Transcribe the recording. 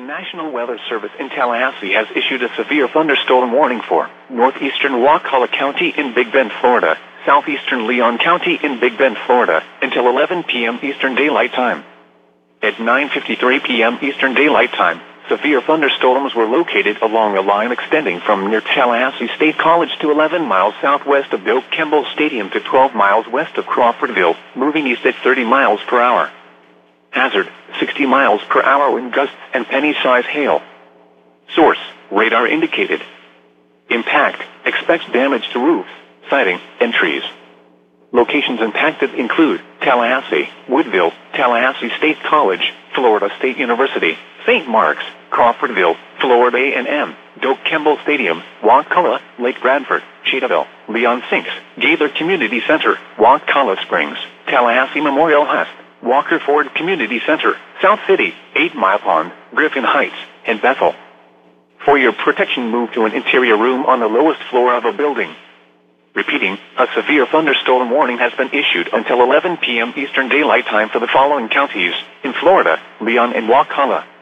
National Weather Service in Tallahassee has issued a severe thunderstorm warning for northeastern Wakulla County in Big Bend, Florida, southeastern Leon County in Big Bend, Florida, until 11 p.m. Eastern Daylight Time. At 9:53 p.m. Eastern Daylight Time, severe thunderstorms were located along a line extending from near Tallahassee State College to 11 miles southwest of Doak Campbell Stadium to 12 miles west of Crawfordville, moving east at 30 miles per hour. Hazard, 60 miles per hour wind gusts and penny-size hail. Source, radar indicated. Impact, expects damage to roofs, siding, and trees. Locations impacted include Tallahassee, Woodville, Tallahassee State College, Florida State University, St. Mark's, Crawfordville, Florida A&M, Doak Campbell Stadium, Wakulla, Lake Bradford, Cheetahville, Leon Sinks, Gaither Community Center, Wakulla Springs, Tallahassee Memorial West, Walker Ford Community Center, South City, 8 Mile Pond, Griffin Heights, and Bethel. For your protection, move to an interior room on the lowest floor of a building. Repeating, a severe thunderstorm warning has been issued until 11 p.m. Eastern Daylight Time for the following counties in Florida: Leon and Wakulla.